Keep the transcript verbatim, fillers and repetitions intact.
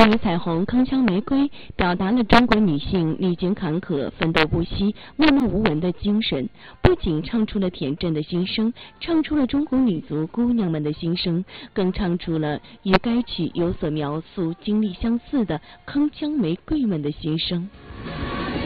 关于彩虹铿锵玫瑰，表达了中国女性历经坎坷、奋斗不息、默默无闻的精神，不仅唱出了田震的心声，唱出了中国女足姑娘们的心声，更唱出了与该曲有所描述、经历相似的铿锵玫瑰们的心声。